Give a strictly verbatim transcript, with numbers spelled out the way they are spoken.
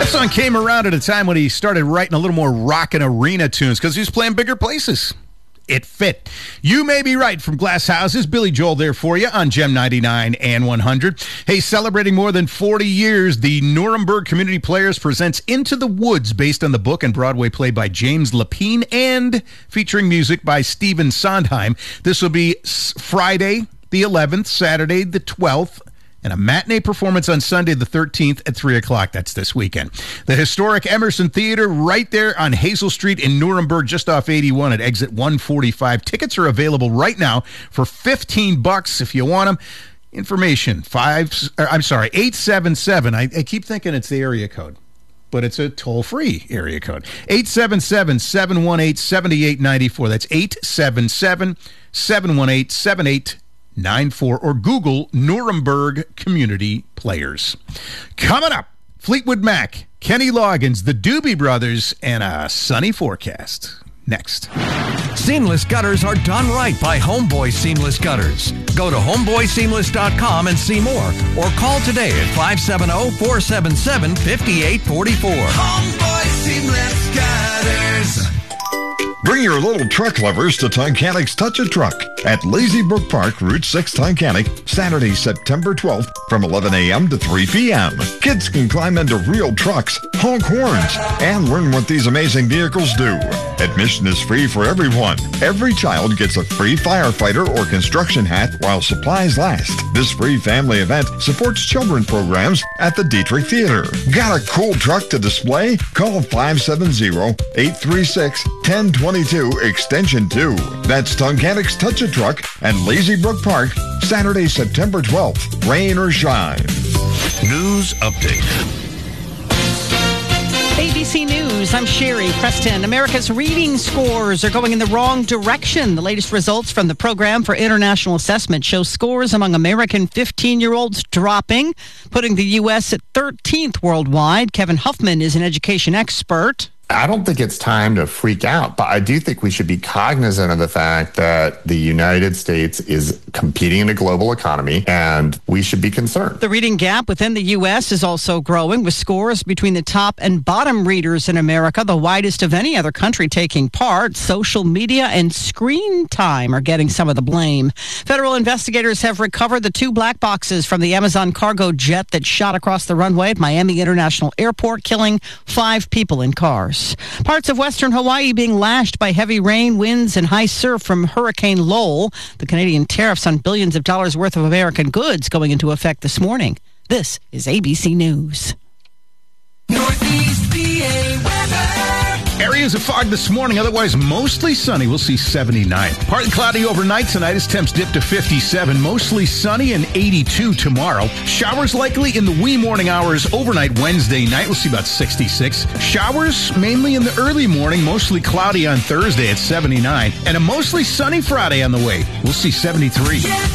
That song came around at a time when he started writing a little more rock and arena tunes because he was playing bigger places. It fit. You May Be Right from Glass Houses. Billy Joel there for you on Gem ninety-nine and one hundred. Hey, celebrating more than forty years, the Nuremberg Community Players presents Into the Woods, based on the book and Broadway play by James Lapine and featuring music by Stephen Sondheim. This will be Friday the eleventh, Saturday the twelfth, and a matinee performance on Sunday the thirteenth at three o'clock. That's this weekend. The historic Emerson Theater right there on Hazel Street in Nuremberg, just off eighty-one at exit one forty-five. Tickets are available right now for fifteen bucks if you want them. Information, five, I'm sorry, eight seven seven. I, I keep thinking it's the area code, but it's a toll-free area code. eight seven seven, seven one eight, seven eight nine four. That's eight seven seven, seven one eight, seven eight nine four, or Google Nuremberg Community Players. Coming up, Fleetwood Mac, Kenny Loggins, the Doobie Brothers, and a sunny forecast. Next. Seamless gutters are done right by Homeboy Seamless Gutters. Go to homeboy seamless dot com and see more, or call today at five seven zero, four seven seven, five eight four four. Homeboy Seamless Gutters. Bring your little truck lovers to Tuncanic's Touch a Truck at Lazy Brook Park, Route six, Tuncanic, Saturday, September twelfth from eleven a.m. to three p.m. Kids can climb into real trucks, honk horns, and learn what these amazing vehicles do. Admission is free for everyone. Every child gets a free firefighter or construction hat while supplies last. This free family event supports children programs at the Dietrich Theater. Got a cool truck to display? Call five seven zero, eight three six, one zero two two, extension two. That's Tuncanic's Touch a Truck and Lazy Brook Park, Saturday, September twelfth, rain or shine. News update. A B C News, I'm Sherry Preston. America's reading scores are going in the wrong direction. The latest results from the Program for International Assessment show scores among American fifteen-year-olds dropping, putting the U S at thirteenth worldwide. Kevin Huffman is an education expert. I don't think it's time to freak out, but I do think we should be cognizant of the fact that the United States is competing in a global economy, and we should be concerned. The reading gap within the U S is also growing, with scores between the top and bottom readers in America the widest of any other country taking part. Social media and screen time are getting some of the blame. Federal investigators have recovered the two black boxes from the Amazon cargo jet that shot across the runway at Miami International Airport, killing five people in cars. Parts of western Hawaii being lashed by heavy rain, winds, and high surf from Hurricane Lowell. The Canadian tariffs on billions of dollars worth of American goods going into effect this morning. This is A B C News. Northeast P A weather. Areas of fog this morning, otherwise mostly sunny. We'll see seventy-nine. Partly cloudy overnight tonight as temps dip to fifty-seven. Mostly sunny and eighty-two tomorrow. Showers likely in the wee morning hours overnight Wednesday night. We'll see about sixty-six. Showers mainly in the early morning, mostly cloudy on Thursday at seventy-nine. And a mostly sunny Friday on the way. We'll see seventy-three. Yeah.